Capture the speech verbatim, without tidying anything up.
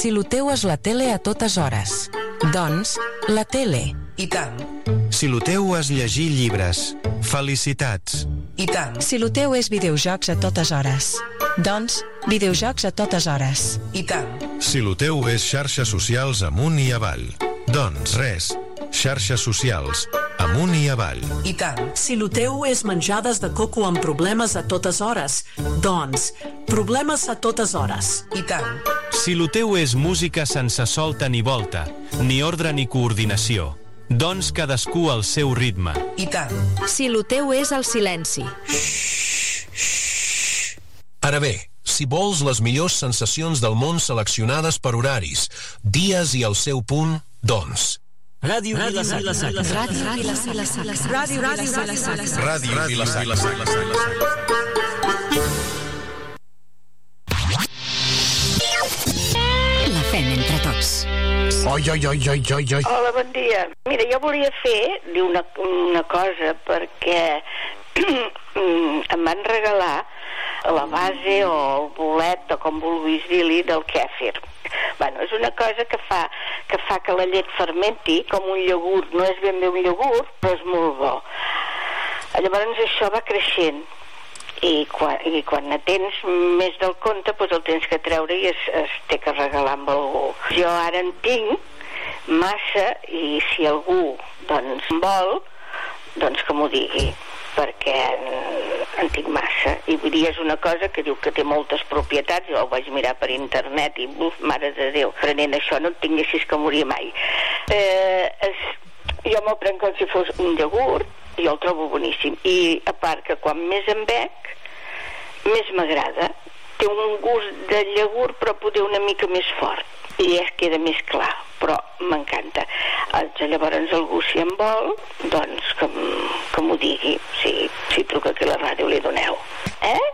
Si lo teu és la tele a totes hores, doncs, la tele. I tant. Si lo teu és llegir llibres, felicitats. I tant. Si lo teu és videojocs a totes hores, doncs, videojocs a totes hores. I tant. Si lo teu és xarxes socials amunt i avall, doncs res, xarxes socials amunt i avall. I tant. Si lo teu és menjades de coco amb problemes a totes hores, doncs, problemes a totes hores. I tant. Si lo teu és música sense solta ni volta, ni ordre ni coordinació, doncs cadascú al seu ritme. I tant. Si lo teu és el silenci. Ara bé, si vols les millors sensacions del món seleccionades per horaris, dies i el seu punt, doncs... Ràdio Vila-Sacra. Ràdio Vila-Sacra. Ràdio Vila-Sacra. Ràdio Vila-Sacra. La fem entre tots. Oi, oi, oi, oi, oi, oi. Hola, bon dia. Mira, jo volia fer dir una, una cosa perquè em van regalar la base o el bolet o com vulguis dir-li del kèfir. Bueno, és una cosa que fa, que fa que la llet fermenti com un iogurt. No és ben bé un iogurt, però és molt bo. Llavors això va creixent i quan, i quan ne tens més del compte, doncs el tens que treure i es, es té que regalar amb algú. Jo ara en tinc massa i si algú doncs vol, doncs que m'ho digui, perquè en tinc massa. I vull dir, és una cosa que diu que té moltes propietats. Jo ho vaig mirar per internet i, buf, mare de Déu, prenent això no et tinguessis que morir mai. Eh, es, jo me'l prenc com si fos un iogurt, i jo el trobo boníssim. I a part que quan més em bec, més m'agrada. Té un gust de iogurt, però poder una mica més fort. I es queda més clar, però m'encanta. Llavors algú, si em vol, doncs que, que m'ho digui. Si, si truca aquí a la ràdio li doneu. Eh?